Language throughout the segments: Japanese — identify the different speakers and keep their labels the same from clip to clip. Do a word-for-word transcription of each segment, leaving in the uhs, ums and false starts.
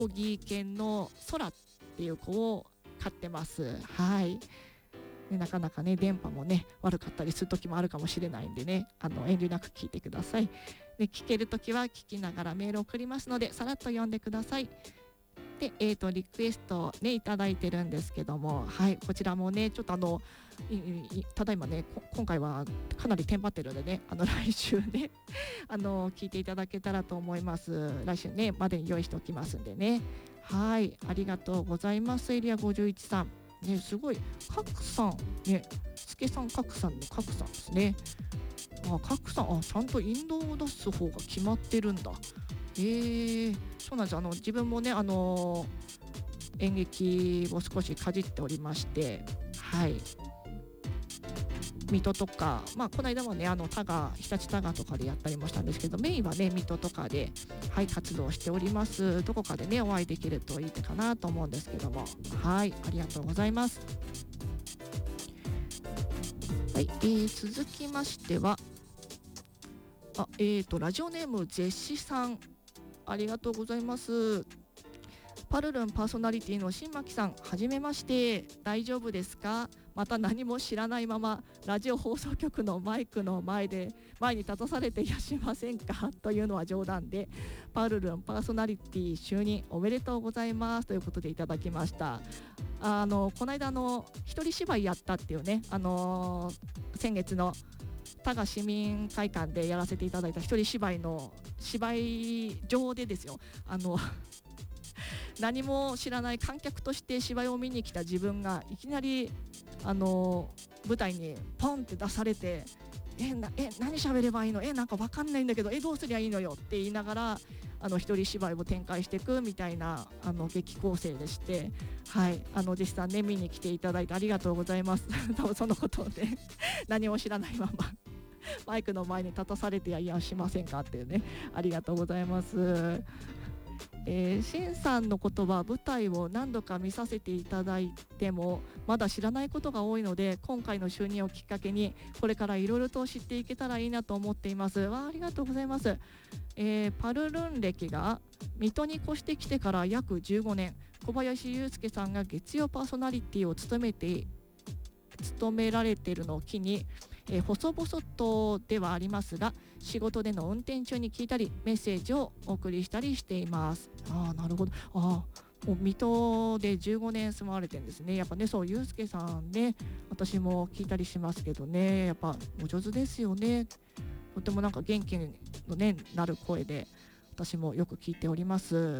Speaker 1: コギ犬の空っていう子を飼ってます。はい。ね、なかなかね電波もね悪かったりする時もあるかもしれないんでね、あの遠慮なく聞いてください。で聞ける時は聞きながらメールを送りますのでさらっと読んでください。で、えーと、リクエストねいただいてるんですけども、はい、こちらもねちょっとあのただいまね今回はかなりテンパってるんでね、あの来週ねあの聞いていただけたらと思います。来週ねまでに用意しておきますんでね。はい、ありがとうございます。エリアごじゅういちさんね、すごいカクさんね、スケさんカクさんのカクさんですね。あ、カクさん、あ、ちゃんとインドを出す方が決まってるんだ。えー、そうなんです。あの自分もね、あのー、演劇を少しかじっておりまして、はい、水戸とか、まあ、この間もねあの田賀日立田賀とかでやったりもしたんですけど、メインはね水戸とかで、はい、活動しております。どこかでねお会いできるといいかなと思うんですけども、はい、ありがとうございます。はい、えー、続きましてはあ、えーとラジオネームゼシさん、ありがとうございます。パルルンパーソナリティの新巻さん、はじめまして。大丈夫ですか？また何も知らないままラジオ放送局のマイクの前で前に立たされていやしませんか？というのは冗談で、パルルンパーソナリティ就任おめでとうございますということでいただきました。あのこの間の一人芝居やったっていうね、あのー、先月の田賀市民会館でやらせていただいた一人芝居の芝居上でですよ、あの何も知らない観客として芝居を見に来た自分がいきなりあの舞台にポンって出されて、えなえ何喋ればいいの、えなんか分かんないんだけど、えどうすりゃいいのよって言いながらあの一人芝居を展開していくみたいなあの劇構成でして、はい、あの実際ね見に来ていただいてありがとうございます。そのことで何も知らないままマイクの前に立たされてはいやしませんかっていうね、ありがとうございます。えー、シンさんの言葉、舞台を何度か見させていただいてもまだ知らないことが多いので、今回の就任をきっかけにこれからいろいろと知っていけたらいいなと思っています。わあ、ありがとうございます。えー、パルルン歴が水戸に越してきてから約じゅうごねん、小林祐介さんが月曜パーソナリティを務めて務められているのを機に、えー、細々とではありますが仕事での運転中に聞いたりメッセージをお送りしたりしています。ああ、なるほど。ああ、もう水戸でじゅうごねん住まわれてるんですね。やっぱね、そう、ゆうすけさんね、私も聞いたりしますけどね、やっぱお上手ですよね。とてもなんか元気のねなる声で私もよく聞いております。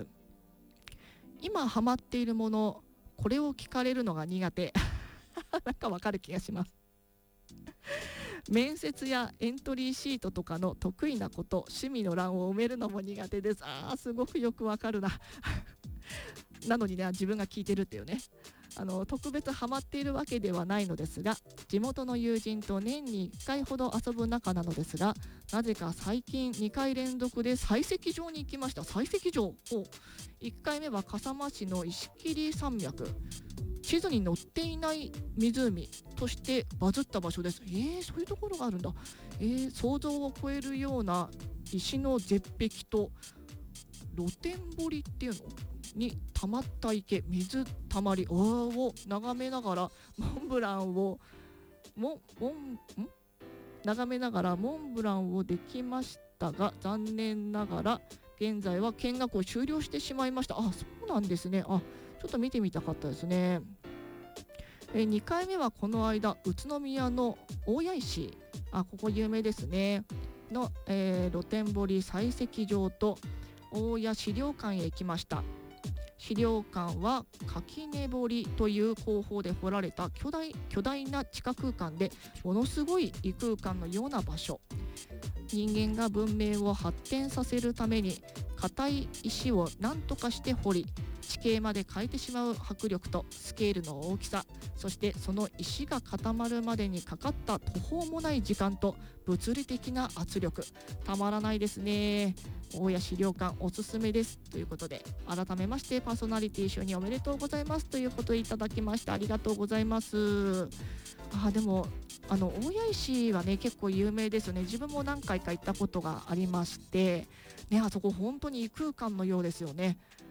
Speaker 1: 今ハマっているもの、これを聞かれるのが苦手なんかわかる気がします。面接やエントリーシートとかの得意なこと、趣味の欄を埋めるのも苦手です。あー、すごくよくわかるななのにね、自分が聞いてるっていうね。あの特別ハマっているわけではないのですが、地元の友人と年にいっかいほど遊ぶ仲なのですが、なぜか最近にかい連続で採石場に行きました。採石場をいっかいめは笠間市の石切山脈、地図に載っていない湖としてバズった場所です。えー、そういうところがあるんだ。えー、想像を超えるような石の絶壁と露天掘りっていうのに溜まった池、水たまりを眺めながらモンブランをもモンん眺めながらモンブランをできましたが、残念ながら現在は見学を終了してしまいました。あ、そうなんですね。あ、ちょっと見てみたかったですね。えにかいめはこの間、宇都宮の大谷石、あ、ここ有名ですねの、えー、露天掘り採石場と大谷資料館へ行きました。資料館は垣根掘りという工法で掘られた巨大、巨大な地下空間で、ものすごい異空間のような場所。人間が文明を発展させるために硬い石を何とかして掘り、地形まで変えてしまう迫力とスケールの大きさ、そしてその石が固まるまでにかかった途方もない時間と物理的な圧力、たまらないですね。大谷資料館おすすめですということで、改めましてパーソナリティ就任おめでとうございますということでいただきました。ありがとうございます。あ、でもあの大谷石はね結構有名ですよね。自分も何回か行ったことがありましてね、あそこ本当に異空間のようですよね。